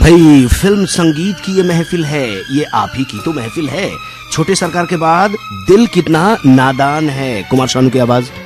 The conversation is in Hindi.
भाई फिल्म संगीत की ये महफिल है, ये आप ही की तो महफिल है। छोटे सरकार के बाद दिल कितना नादान है। कुमार शानू की आवाज।